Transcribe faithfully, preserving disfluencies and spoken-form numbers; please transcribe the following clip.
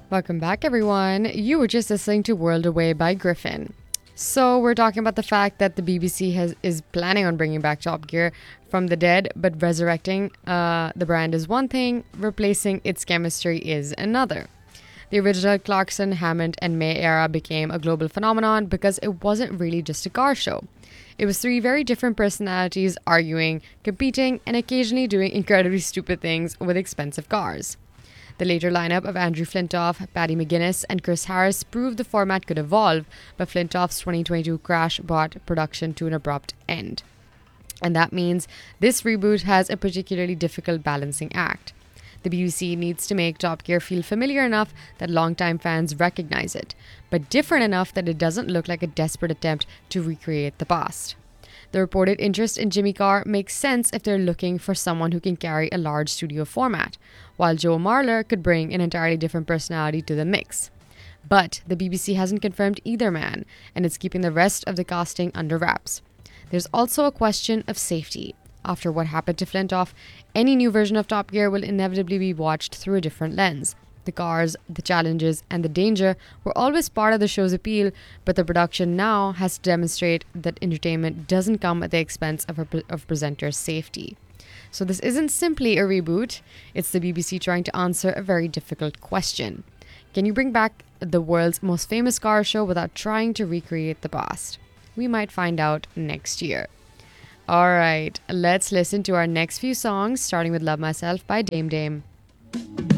Welcome back, everyone. You were just listening to World Away by Griffin. So, we're talking about the fact that the B B C has is planning on bringing back Top Gear from the dead, but resurrecting uh, the brand is one thing, replacing its chemistry is another. The original Clarkson, Hammond, and May era became a global phenomenon because it wasn't really just a car show. It was three very different personalities arguing, competing, and occasionally doing incredibly stupid things with expensive cars. The later lineup of Andrew Flintoff, Paddy McGuinness, and Chris Harris proved the format could evolve, but Flintoff's twenty twenty-two crash brought production to an abrupt end. And that means this reboot has a particularly difficult balancing act. The B B C needs to make Top Gear feel familiar enough that longtime fans recognize it, but different enough that it doesn't look like a desperate attempt to recreate the past. The reported interest in Jimmy Carr makes sense if they're looking for someone who can carry a large studio format, while Joe Marler could bring an entirely different personality to the mix. But the B B C hasn't confirmed either man, and it's keeping the rest of the casting under wraps. There's also a question of safety. After what happened to Flintoff, any new version of Top Gear will inevitably be watched through a different lens. The cars, the challenges, and the danger were always part of the show's appeal, but the production now has to demonstrate that entertainment doesn't come at the expense of, a pre- of presenters' safety. So this isn't simply a reboot, it's the B B C trying to answer a very difficult question. Can you bring back the world's most famous car show without trying to recreate the past? We might find out next year. Alright, let's listen to our next few songs, starting with Love Myself by Dame Dame.